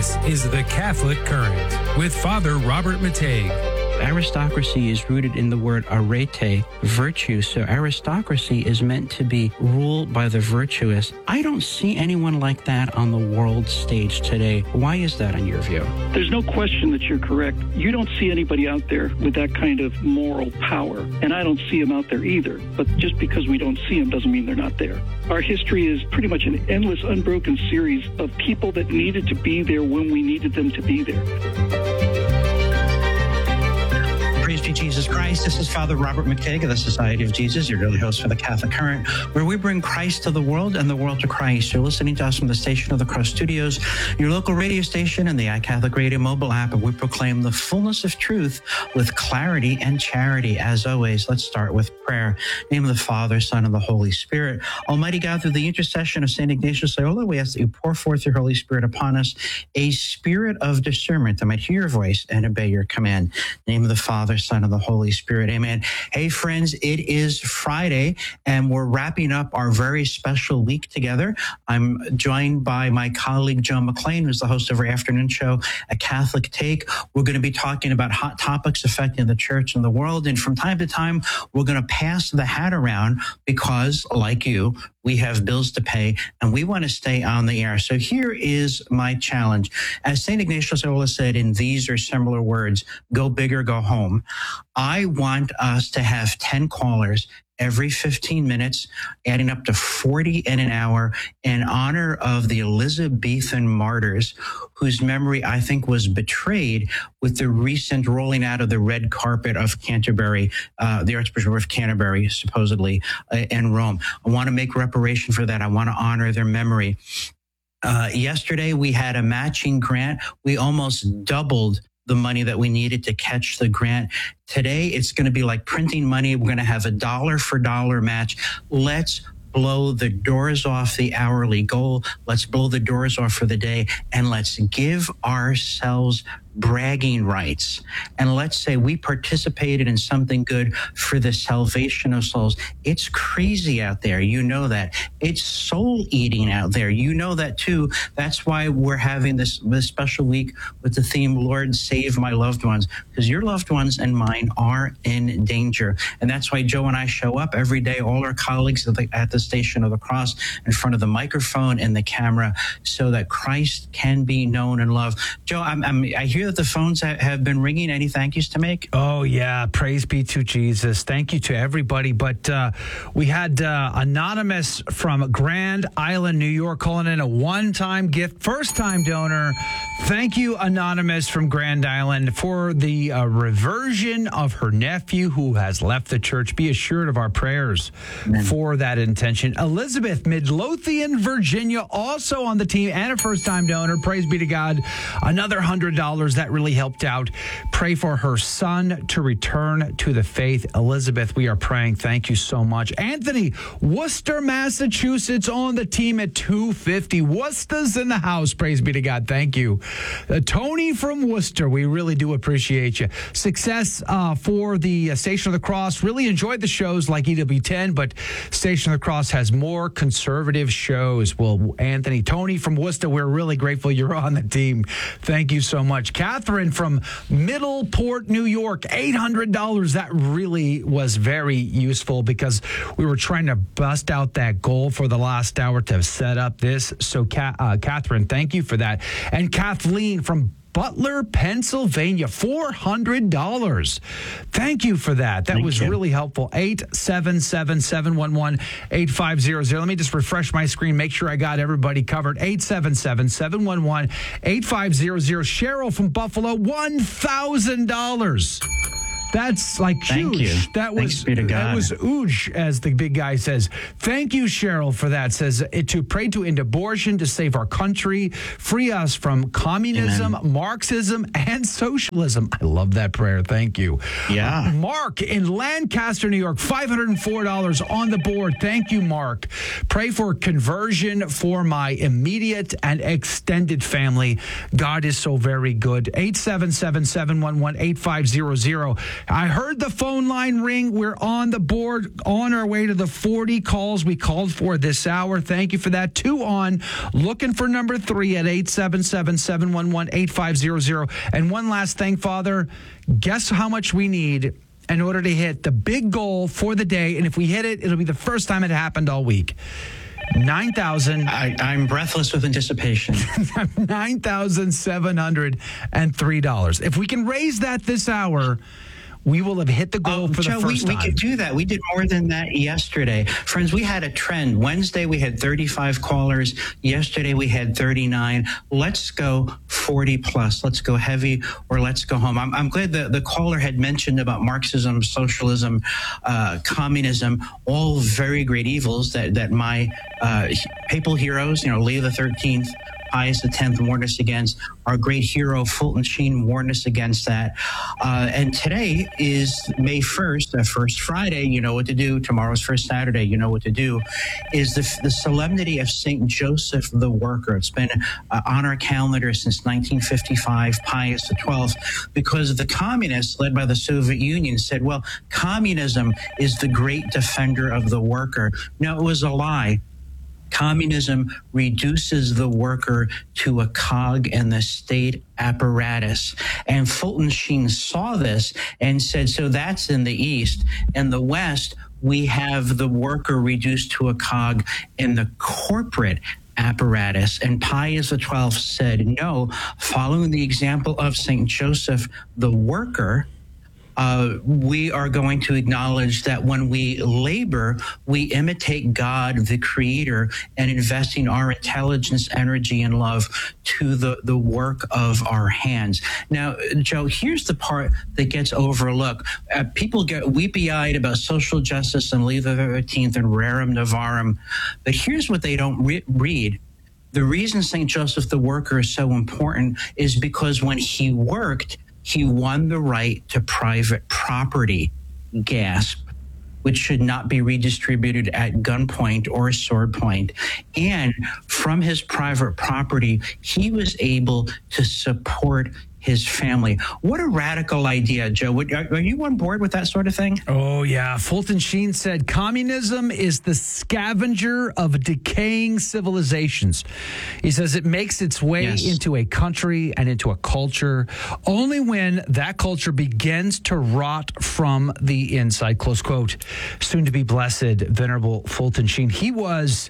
This is The Catholic Current with Father Robert Matei. Aristocracy is rooted in the word arete, virtue. So aristocracy is meant to be ruled by the virtuous. I don't see anyone like that on the world stage today. Why is that in your view? There's no question that you're correct. You don't see anybody out there with that kind of moral power, and I don't see them out there either. But just because we don't see them doesn't mean they're not there. Our history is pretty much an endless, unbroken series of people that needed to be there when we needed them to be there. Praise be Jesus Christ. This is Father Robert McKeag of the Society of Jesus, your daily host for the Catholic Current, where we bring Christ to the world and the world to Christ. You're listening to us from the Station of the Cross Studios, your local radio station, and the iCatholic Radio mobile app, and we proclaim the fullness of truth with clarity and charity. As always, let's start with prayer. In the name of the Father, Son, and the Holy Spirit. Almighty God, through the intercession of St. Ignatius Loyola, we ask that you pour forth your Holy Spirit upon us, a spirit of discernment that might hear your voice and obey your command. In the name of the Father, Son, and the Holy Spirit. Amen. Hey, friends, it is Friday, and we're wrapping up our very special week together. I'm joined by my colleague, Joe McLean, who's the host of our afternoon show, A Catholic Take. We're going to be talking about hot topics affecting the church and the world. And from time to time, we're going to pass the hat around because, like you, we have bills to pay, and we want to stay on the air. So here is my challenge. As St. Ignatius Loyola said in these or similar words, go big or go home. I want us to have 10 callers every 15 minutes, adding up to 40 in an hour, in honor of the Elizabethan martyrs, whose memory I think was betrayed with the recent rolling out of the red carpet of Canterbury, the Archbishop of Canterbury, supposedly, in Rome. I want to make reparation for that. I want to honor their memory. Yesterday, we had a matching grant. We almost doubled the money that we needed to catch the grant. Today, it's going to be like printing money. We're going to have a dollar for dollar match. Let's blow the doors off the hourly goal. Let's blow the doors off for the day, and let's give ourselves bragging rights. And let's say we participated in something good for the salvation of souls. It's crazy out there. You know that. It's soul eating out there. You know that too. That's why we're having this special week with the theme, Lord, save my loved ones, because your loved ones and mine are in danger. And that's why Joe and I show up every day, all our colleagues at the Station of the Cross, in front of the microphone and the camera, so that Christ can be known and loved. Joe, I hear that the phones have been ringing. Any thank yous to make? Oh, yeah. Praise be to Jesus. Thank you to everybody. But we had Anonymous from Grand Island, New York, calling in a one-time gift, first-time donor. Thank you, Anonymous from Grand Island, for the reversion of her nephew who has left the church. Be assured of our prayers for that intention. Elizabeth, Midlothian, Virginia, also on the team and a first-time donor. Praise be to God. Another $100 that really helped out. Pray for her son to return to the faith. Elizabeth, we are praying. Thank you so much. Anthony, Worcester, Massachusetts, on the team at $250. Worcester's in the house. Praise be to God. Thank you. Tony from Worcester, we really do appreciate you. Success for the Station of the Cross. Really enjoyed the shows like EWTN, but Station of the Cross has more conservative shows. Well, Anthony, Tony from Worcester, we're really grateful you're on the team. Thank you so much. Catherine from Middleport, New York, $800. That really was very useful because we were trying to bust out that goal for the last hour to set up this. So, Catherine, thank you for that. And Kathleen from Butler, Pennsylvania, $400. Thank you for that. That was really helpful. 877-711-8500. Let me just refresh my screen, make sure I got everybody covered. 877-711-8500. Cheryl from Buffalo, $1,000. That's like Thank huge. You. That was ooge, as the big guy says. Thank you, Cheryl, for that. Says to pray to end abortion, to save our country, free us from communism, Marxism, and socialism. I love that prayer. Thank you. Yeah. Mark in Lancaster, New York, $504 on the board. Thank you, Mark. Pray for conversion for my immediate and extended family. God is so very good. 877-711-8500. I heard the phone line ring. We're on the board, on our way to the 40 calls we called for this hour. Thank you for that. 2 on, looking for number 3 at 877-711-8500. And one last thing, Father, guess how much we need in order to hit the big goal for the day. And if we hit it, it'll be the first time it happened all week. $9,000. I'm breathless with anticipation. $9,703. If we can raise that this hour, we will have hit the goal for Joe, the first time. We could do that. We did more than that yesterday. Friends, we had a trend. Wednesday, we had 35 callers. Yesterday, we had 39. Let's go 40 plus. Let's go heavy or let's go home. I'm glad the caller had mentioned about Marxism, socialism, communism, all very great evils that my papal heroes, Leo the 13th, Pius X warned us against. Our great hero, Fulton Sheen, warned us against that. And today is May 1st, First Friday. You know what to do. Tomorrow's First Saturday. You know what to do. Is the solemnity of St. Joseph the Worker. It's been on our calendar since 1955, Pius XII, because the communists, led by the Soviet Union, said, well, communism is the great defender of the worker. No, it was a lie. Communism reduces the worker to a cog in the state apparatus. And Fulton Sheen saw this and said, so that's in the East. In the West, we have the worker reduced to a cog in the corporate apparatus. And Pius XII said, no, following the example of St. Joseph the Worker, we are going to acknowledge that when we labor, we imitate God, the Creator, and investing our intelligence, energy, and love to the work of our hands. Now, Joe, here's the part that gets overlooked. People get weepy-eyed about social justice and Leo the 13th and Rerum Novarum, but here's what they don't read. The reason St. Joseph the Worker is so important is because when he worked, he won the right to private property, gasp, which should not be redistributed at gunpoint or sword point. And from his private property, he was able to support his family. What a radical idea, Joe. Are you on board with that sort of thing? Oh, yeah. Fulton Sheen said, communism is the scavenger of decaying civilizations. He says it makes its way into a country and into a culture only when that culture begins to rot from the inside, close quote. Soon to be blessed, Venerable Fulton Sheen. He was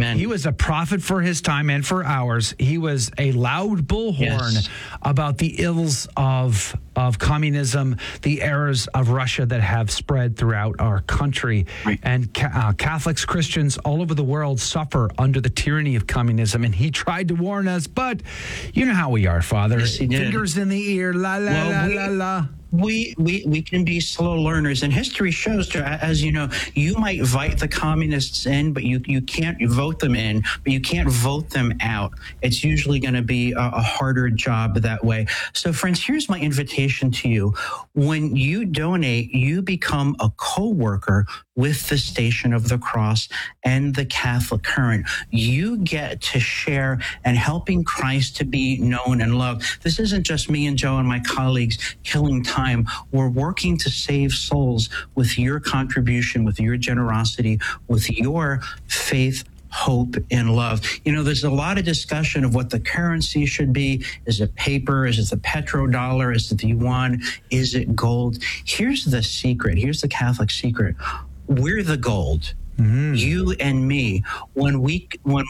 a prophet for his time and for ours. He was a loud bullhorn about the ills of communism, the errors of Russia that have spread throughout our country. Right. And Catholics, Christians all over the world suffer under the tyranny of communism. And he tried to warn us, but you know how we are, Father. Yes, he did. Fingers in the ear, la, la, la, la, la. We can be slow learners, and history shows, as you know, you might invite the communists in, but you can't vote them in, but you can't vote them out. It's usually going to be a harder job that way. So, friends, here's my invitation to you. When you donate, you become a co-worker with the Station of the Cross and the Catholic Current. You get to share in helping Christ to be known and loved. This isn't just me and Joe and my colleagues killing time. We're working to save souls with your contribution, with your generosity, with your faith, hope, and love. You know, there's a lot of discussion of what the currency should be. Is it paper? Is it the petrodollar? Is it the yuan? Is it gold? Here's the secret. Here's the Catholic secret. We're the gold. Mm-hmm. You and me. When we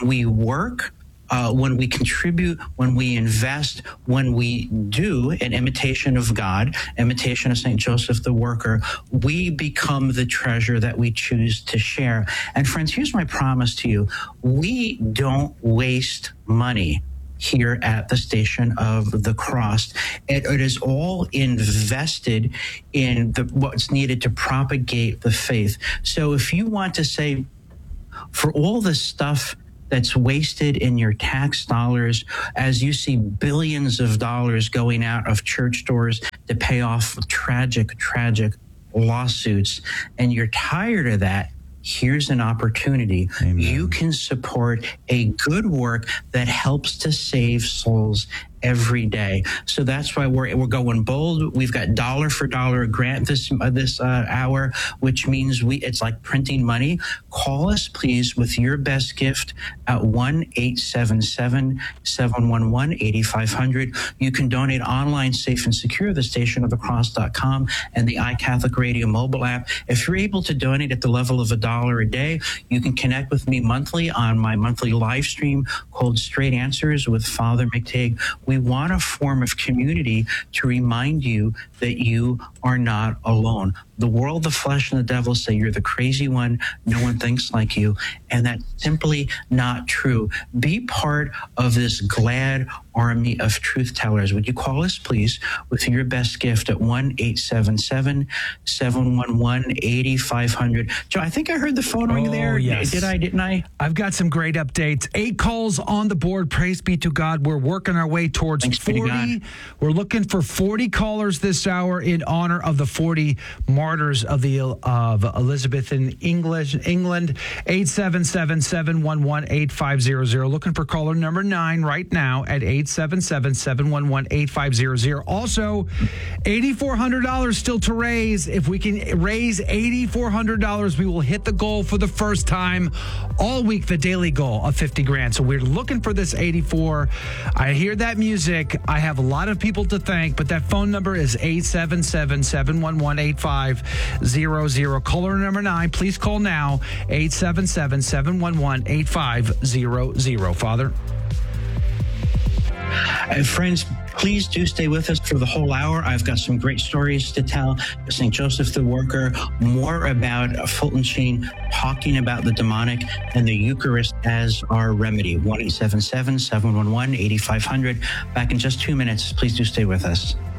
work, when we contribute, when we invest, when we do an imitation of God, imitation of St. Joseph the Worker, we become the treasure that we choose to share. And friends, here's my promise to you. We don't waste money here at the Station of the Cross. It is all invested in what's needed to propagate the faith. So if you want to say, for all the stuff that's wasted in your tax dollars, as you see billions of dollars going out of church doors to pay off tragic lawsuits, and you're tired of that, here's an opportunity. Amen. You can support a good work that helps to save souls every day. So that's why we're going bold. We've got dollar for dollar grant this hour, which means it's like printing money. Call us, please, with your best gift at 1-877-711-8500. You can donate online, safe and secure, the stationofthecross.com and the iCatholic Radio mobile app. If you're able to donate at the level of $1 a day, you can connect with me monthly on my monthly live stream called Straight Answers with Father McTighe. We want a form of community to remind you that you are not alone. The world, the flesh, and the devil say you're the crazy one. No one thinks like you. And that's simply not true. Be part of this glad army of truth tellers. Would you call us, please, with your best gift at 1-877-711-8500. Joe, I think I heard the phone ring there. Yes. Didn't I? I've got some great updates. 8 calls on the board. Praise be to God. We're working our way towards 40. We're looking for 40 callers this hour in honor of the 40 martyrs of Elizabethan England. 877-711-8500. Looking for caller number 9 right now at 877-711-8500. Also, $8,400 still to raise. If we can raise $8,400, we will hit the goal for the first time all week, the daily goal of 50 grand. So we're looking for this 84. I hear that music. I have a lot of people to thank, but that phone number is 877-711-8500. Caller number 9, please call now, 877-711-8500. Father? Friends, please do stay with us for the whole hour. I've got some great stories to tell. St. Joseph the Worker, more about Fulton Sheen, talking about the demonic and the Eucharist as our remedy. 1-877-711-8500. Back in just 2 minutes. Please do stay with us.